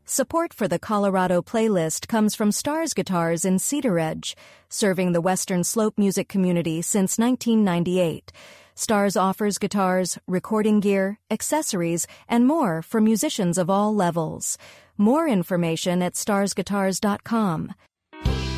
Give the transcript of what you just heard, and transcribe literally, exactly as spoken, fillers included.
Support for the Colorado playlist comes from Stars Guitars in Cedar Edge, serving the Western Slope music community since nineteen ninety-eight. Stars offers guitars, recording gear, accessories, and more for musicians of all levels. More information at stars guitars dot com.